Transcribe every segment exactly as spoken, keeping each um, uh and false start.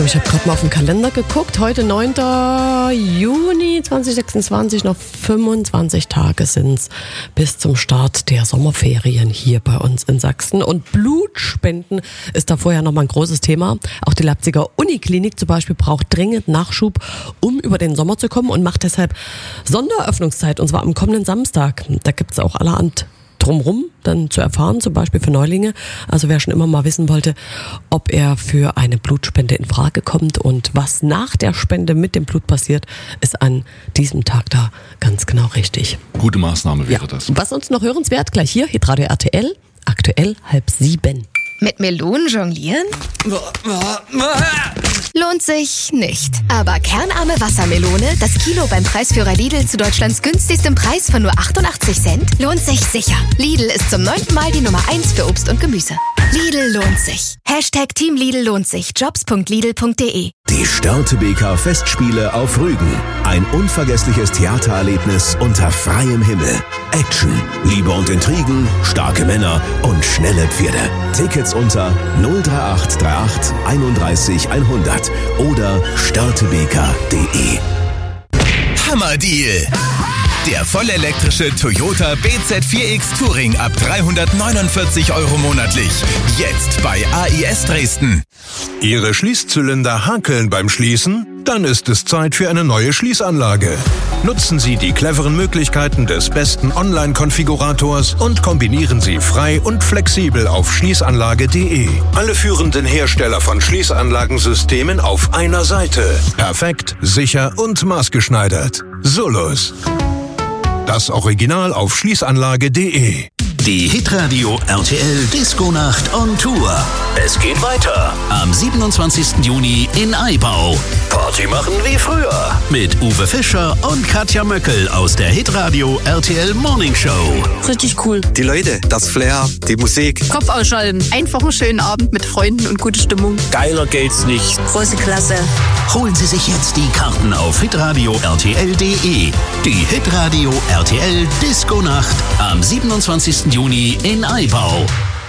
Ich habe gerade mal auf den Kalender geguckt. Heute neunter Juni zweitausendsechsundzwanzig, noch fünfundzwanzig Tage sind es bis zum Start der Sommerferien hier bei uns in Sachsen. Und Blutspenden ist da vorher nochmal ein großes Thema. Auch die Leipziger Uniklinik zum Beispiel braucht dringend Nachschub, um über den Sommer zu kommen und macht deshalb Sonderöffnungszeit, und zwar am kommenden Samstag. Da gibt es auch allerhand drumrum dann zu erfahren, zum Beispiel für Neulinge. Also wer schon immer mal wissen wollte, ob er für eine Blutspende in Frage kommt und was nach der Spende mit dem Blut passiert, ist an diesem Tag da ganz genau richtig. Gute Maßnahme wäre ja das. Was uns noch hörenswert, gleich hier, Hitradio R T L, aktuell halb sieben. Mit Melonen jonglieren? Lohnt sich nicht. Aber kernarme Wassermelone, das Kilo beim Preisführer Lidl zu Deutschlands günstigstem Preis von nur achtundachtzig Cent, lohnt sich sicher. Lidl ist zum neunten Mal die Nummer eins für Obst und Gemüse. Lidl lohnt sich. Hashtag Team Lidl lohnt sich. jobs punkt lidl punkt de. Die Störtebeker Festspiele auf Rügen. Ein unvergessliches Theatererlebnis unter freiem Himmel. Action, Liebe und Intrigen, starke Männer und schnelle Pferde. Tickets unter null drei acht drei acht einunddreißig hundert oder störtebeker punkt de. Hammerdeal! Der vollelektrische Toyota B Z vier X Touring ab dreihundertneunundvierzig Euro monatlich. Jetzt bei A I S Dresden. Ihre Schließzylinder hakeln beim Schließen? Dann ist es Zeit für eine neue Schließanlage. Nutzen Sie die cleveren Möglichkeiten des besten Online-Konfigurators und kombinieren Sie frei und flexibel auf schließanlage punkt de. Alle führenden Hersteller von Schließanlagensystemen auf einer Seite. Perfekt, sicher und maßgeschneidert. Solus. Das Original auf schließanlage punkt de. Die Hitradio R T L Disco-Nacht on Tour. Es geht weiter am siebenundzwanzigsten Juni in Aibau. Party machen wie früher mit Uwe Fischer und Katja Möckel aus der Hitradio R T L Morning Show. Richtig cool. Die Leute, das Flair, die Musik. Kopf ausschalten. Einfach einen schönen Abend mit Freunden und gute Stimmung. Geiler geht's nicht. Große Klasse. Holen Sie sich jetzt die Karten auf hitradio r t l punkt de. Die Hitradio R T L Disco-Nacht am siebenundzwanzigsten Juni in Aibau.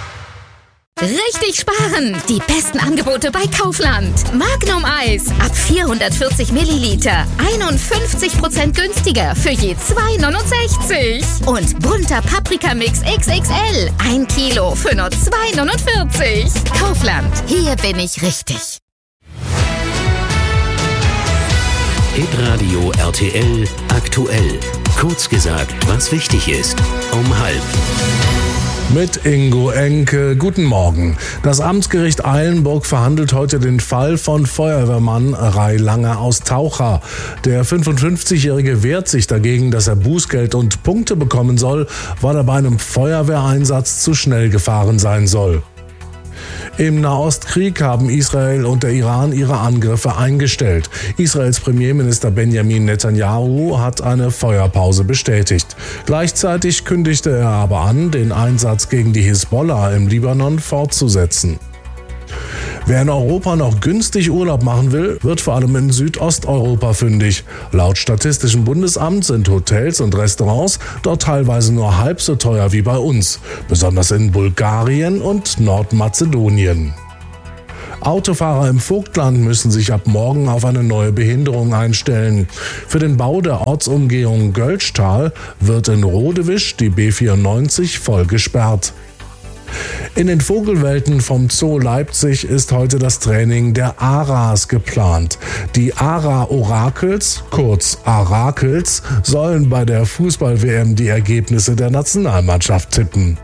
Richtig sparen! Die besten Angebote bei Kaufland. Magnum Eis ab vierhundertvierzig Milliliter. einundfünfzig Prozent günstiger für je zwei neunundsechzig. Und bunter Paprikamix X X L. Ein Kilo für nur zwei neunundvierzig. Kaufland. Hier bin ich richtig. Hitradio R T L aktuell. Kurz gesagt, was wichtig ist. Um halb. Mit Ingo Enke. Guten Morgen. Das Amtsgericht Eilenburg verhandelt heute den Fall von Feuerwehrmann Rai Lange aus Taucha. Der fünfundfünfzigjährige wehrt sich dagegen, dass er Bußgeld und Punkte bekommen soll, weil er bei einem Feuerwehreinsatz zu schnell gefahren sein soll. Im Nahostkrieg haben Israel und der Iran ihre Angriffe eingestellt. Israels Premierminister Benjamin Netanyahu hat eine Feuerpause bestätigt. Gleichzeitig kündigte er aber an, den Einsatz gegen die Hisbollah im Libanon fortzusetzen. Wer in Europa noch günstig Urlaub machen will, wird vor allem in Südosteuropa fündig. Laut Statistischem Bundesamt sind Hotels und Restaurants dort teilweise nur halb so teuer wie bei uns, besonders in Bulgarien und Nordmazedonien. Autofahrer im Vogtland müssen sich ab morgen auf eine neue Behinderung einstellen. Für den Bau der Ortsumgehung Gölschtal wird in Rodewisch die B vierundneunzig voll gesperrt. In den Vogelwelten vom Zoo Leipzig ist heute das Training der Aras geplant. Die Ara-Orakels, kurz Arakels, sollen bei der Fußball-W M die Ergebnisse der Nationalmannschaft tippen.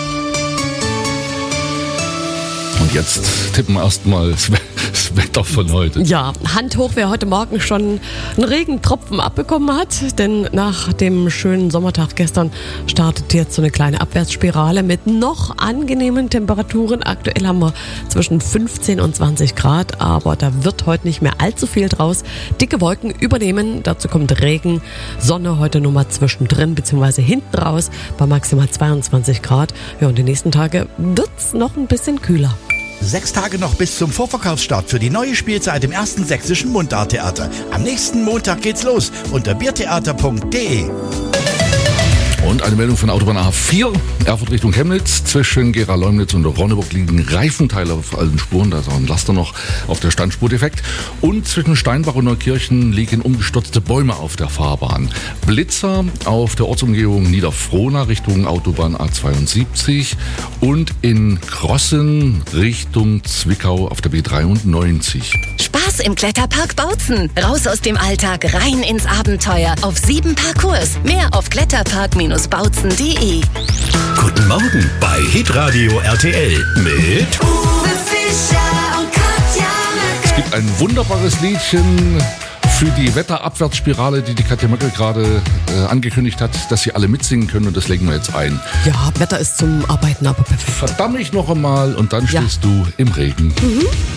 Und jetzt tippen wir erstmal das Wetter von heute. Ja, Hand hoch, wer heute Morgen schon einen Regentropfen abbekommen hat. Denn nach dem schönen Sommertag gestern startet jetzt so eine kleine Abwärtsspirale mit noch angenehmen Temperaturen. Aktuell haben wir zwischen fünfzehn und zwanzig Grad, aber da wird heute nicht mehr allzu viel draus. Dicke Wolken übernehmen, dazu kommt Regen, Sonne heute nur mal zwischendrin bzw. hinten raus bei maximal zweiundzwanzig Grad. Ja, und die nächsten Tage wird's noch ein bisschen kühler. Sechs Tage noch bis zum Vorverkaufsstart für die neue Spielzeit im ersten sächsischen Mundarttheater. Am nächsten Montag geht's los unter biertheater punkt de. Und eine Meldung von Autobahn A vier, Erfurt Richtung Chemnitz. Zwischen Gera-Leumnitz und Ronneburg liegen Reifenteile auf allen Spuren. Da ist auch ein Laster noch auf der Standspur defekt. Und zwischen Steinbach und Neukirchen liegen umgestürzte Bäume auf der Fahrbahn. Blitzer auf der Ortsumgehung Niederfrohna Richtung Autobahn A zweiundsiebzig. Und in Krossen Richtung Zwickau auf der B dreiundneunzig. Spaß im Kletterpark Bautzen. Raus aus dem Alltag, rein ins Abenteuer. Auf sieben Parcours. Mehr auf kletterpark Bindestrich bautzen punkt de. Guten Morgen bei Hitradio R T L mit Uwe Fischer und Katja Möckel. Es gibt ein wunderbares Liedchen für die Wetterabwärtsspirale, die die Katja Möckel gerade äh, angekündigt hat, dass sie alle mitsingen können, und das legen wir jetzt ein. Ja, Wetter ist zum Arbeiten aber perfekt. Verdamm ich noch einmal und dann Ja. stehst du im Regen. Mhm.